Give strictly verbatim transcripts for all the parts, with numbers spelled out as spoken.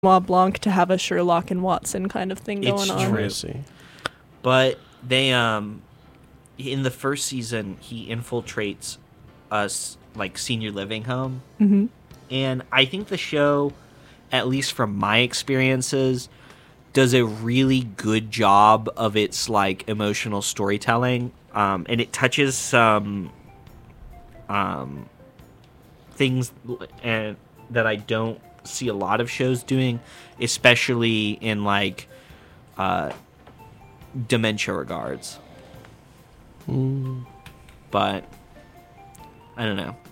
Benoit Blanc to have a Sherlock and Watson kind of thing going It's on. true. But they, um, in the first season, he infiltrates us, like, senior living home. Mm-hmm. And I think the show, at least from my experiences, does a really good job of its, like, emotional storytelling. Um, and it touches some um, things and that I don't see a lot of shows doing, especially in, like, uh, dementia regards. Mm. But I don't know.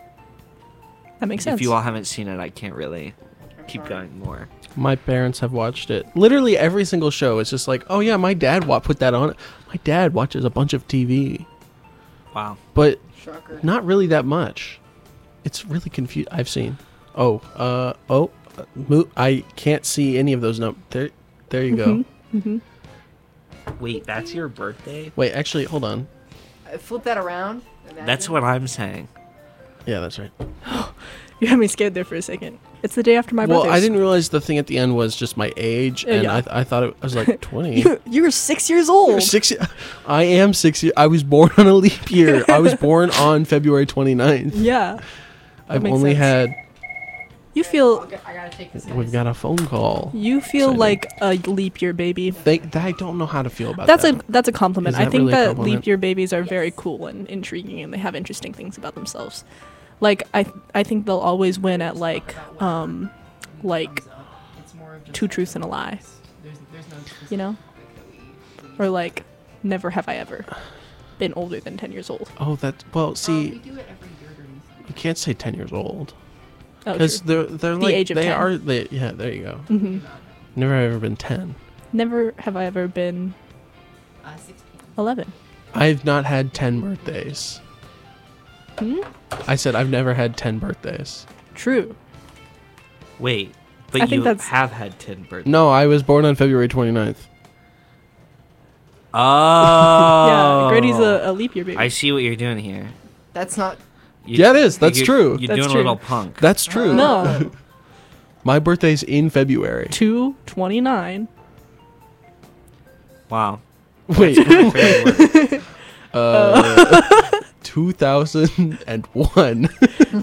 That makes sense. If you all haven't seen it, I can't really keep going more. My parents have watched it. Literally every single show. It's just like, oh yeah, my dad wa- put that on. My dad watches a bunch of T V. Wow. But Shocker. not really that much. It's really confusing. I've seen. Oh, uh, oh, uh, mo- I can't see any of those numbers. There, there you go. Mm-hmm. Wait, that's your birthday? Wait, actually, hold on. Uh, flip that around. Imagine. That's what I'm saying. Yeah, that's right. You had me scared there for a second. It's the day after my well, birthday. I didn't realize the thing at the end was just my age, Uh, and yeah. I, th- I thought it I was like twenty. You, you were six years old. You're six. I am six years. I was born on a leap year. I was born on February twenty-ninth. Yeah. I've makes only sense. had. You feel I gotta take this. We've got a phone call. you feel Exciting. like a leap year baby. They, I don't know how to feel about That's that. a that's a compliment. Is I that think really a that compliment? leap year babies are very cool and intriguing, and they have interesting things about themselves. Like I I think they'll always win at like um like two truths and a lie. You know? Or like never have I ever been older than ten years old. Oh, that. Well, see, do it every year during you can't say ten years old Oh, because true. they're they're The like age of they ten. are. They, yeah, there you go. Mhm. Never have ever been ten. Never have I ever been uh, sixteen. eleven. I've not had ten birthdays. Hmm? I said I've never had ten birthdays. True. Wait, I but think you that's- have had ten birthdays. No, I was born on February twenty-ninth. Oh. Yeah, Grady's a, a leap year baby. I see what you're doing here. That's not. You, Yeah, it is. That's you're- true. You're That's doing true. a little punk. That's true. No. My birthday's in February. two twenty-nine. Wow. Wait. Crazy work. uh, two thousand one.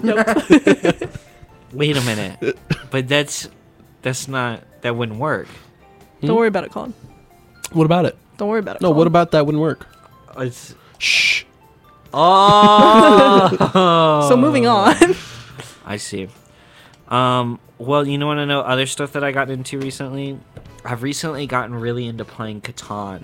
Wait a minute. But that's that's not that wouldn't work. Don't worry about it, Colin. What about it? Don't worry about it. No, Colin. what about that wouldn't work? It's Shh. oh. So moving on. I see. Um. Well, you know want to know other stuff that I got into recently? I've recently gotten really into playing Catan.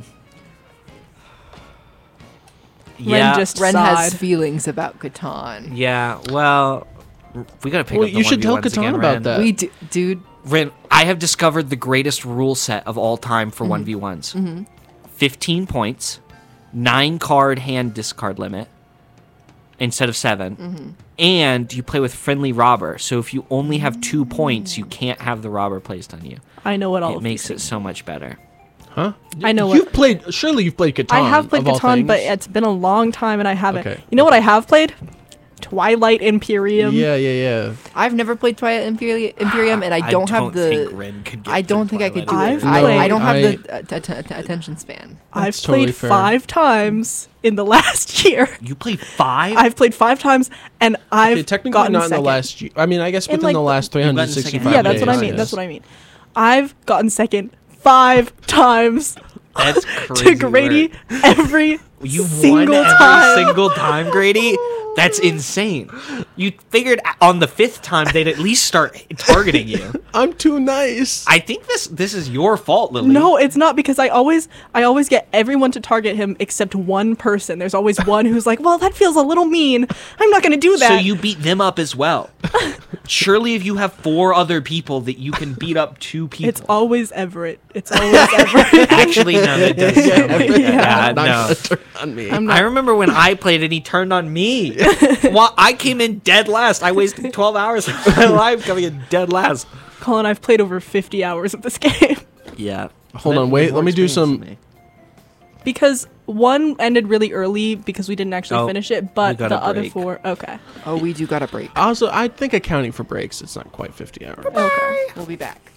Ren just Ren has sighed. feelings about Catan. Yeah. Well, we gotta pick Well, up the you should tell one v ones Catan again, about Ren. that. We do, dude. Ren, I have discovered the greatest rule set of all time for Mm-hmm. one v ones. fifteen points, nine card hand discard limit instead of seven. Mm-hmm. And you play with friendly robber. So if you only have two points, you can't have the robber placed on you. I know what all It of makes these it things. so much better. Huh? I know You've what- played. Surely you've played Catan. I have played of all Catan, but things. it's been a long time and I haven't. Okay. You know what I have played? Twilight Imperium. Yeah, yeah, yeah. I've never played Twilight Imperium, Imperium and I don't have the. think Ren could get I don't through think I could do Twilight it. I've I, played- I don't have I- the uh, t- t- t- attention span. I've That's played totally fair. five times in the last year. You played five? I've played five times and I've Okay, technically gotten not in second. the last. year. I mean, I guess In, within like, the the- last three hundred sixty-five. Yeah, that's what I days, mean. yes. That's what I mean. I've gotten second five times That's to crazy. Grady work. every You won single every time. single time, Grady? That's insane. You figured on the fifth time they'd at least start targeting you. I'm too nice. I think this this is your fault, Lily. No, it's not because I always I always get everyone to target him except one person. There's always one who's like, "Well, that feels a little mean. I'm not going to do that." So you beat them up as well. Surely if you have four other people that you can beat up two people. It's always Everett. It's always Everett. Actually, no, that does sound like that. Yeah. Yeah, Not no. gonna turn on me. I'm I not. remember when I played and he turned on me. Well, I came in dead last. I wasted twelve hours of my life coming in dead last. Colin, I've played over fifty hours of this game Yeah. Hold That- on, wait. more Let me do experience some. than me. because one ended really early because we didn't actually Oh, finish it, we but got the a other break. four, okay, Oh, we do got a break. Also, I think accounting for breaks, it's not quite fifty hours. okay. We'll be back.